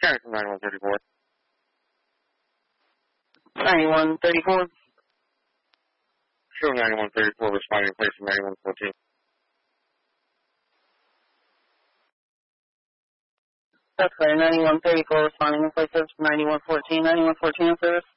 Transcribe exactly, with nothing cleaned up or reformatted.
Carry from ninety-one thirty-four. ninety-one thirty-four. Show ninety-one thirty-four responding to place from ninety-one fourteen. That's clear. ninety-one thirty-four responding to place from ninety-one fourteen. ninety-one fourteen in service.